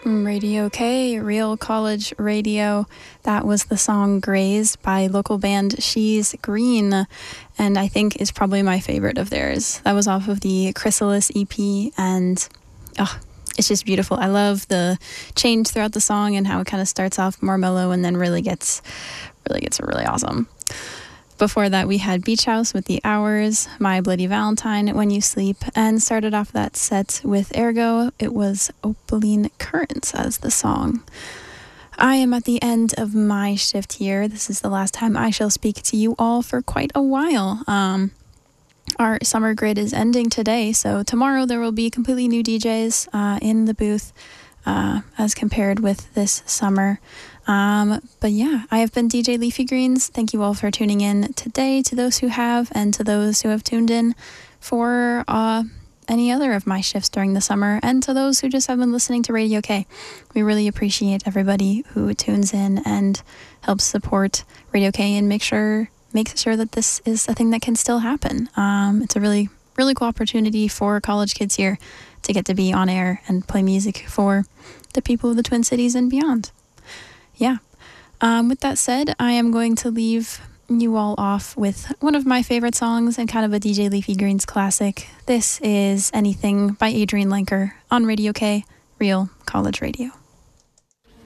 Radio K, Real College Radio. That was the song Graze by local band She's Green, and I think is probably my favorite of theirs. That was off of the Chrysalis EP, and it's just beautiful. I love the change throughout the song and how it kind of starts off more mellow and then really gets really awesome. Before that, we had Beach House with The Hours, My Bloody Valentine, When You Sleep, and started off that set with Ergo. It was Opaline Currents as the song. I am at the end of my shift here. This is the last time I shall speak to you all for quite a while. Our summer grid is ending today, so tomorrow there will be completely new DJs in the booth as compared with this summer. But yeah, I have been DJ Leafy Greens. Thank you all for tuning in today, to those who have, and to those who have tuned in for any other of my shifts during the summer, and to those who just have been listening to Radio K. We really appreciate everybody who tunes in and helps support Radio K and makes sure that this is a thing that can still happen. It's a really, really cool opportunity for college kids here to get to be on air and play music for the people of the Twin Cities and beyond. Yeah. With that said, I am going to leave you all off with one of my favorite songs and kind of a DJ Leafy Greens classic. This is Anything by Adrian Lenker on Radio K, Real College Radio.